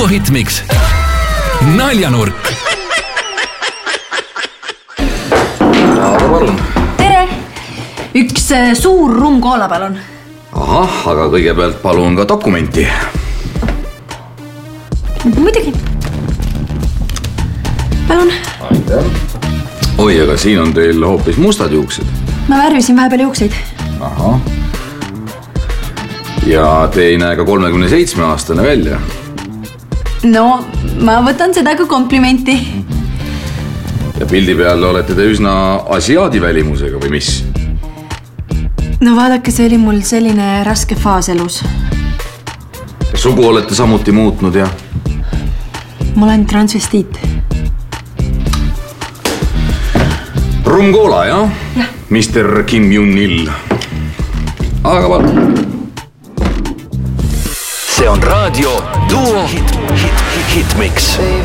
Duo Hitmix. Naljanurk. Aga palun. Tere! Üks suur rumkoola, palun. Ahah, aga kõigepealt palun ka dokumenti. Muidugi. Palun. Aitäh. Oi, aga siin on teil hoopis mustad juuksed. Ma värvisin vahepeal juukseid. Ahah. Ja te ei näe ka 37-aastane välja. No, ma võtan seda kui komplimenti. Ja pildi peal olete te üsna asiaadi välimusega või mis? No vaadake, see oli mul selline raske faas elus. Sugu olete samuti muutnud ja? Ma olen transvestiit. Rumkoola, jah? Jah. Mr. Kim Jong-il. Aga palun. See on raadio Duo Hitmix.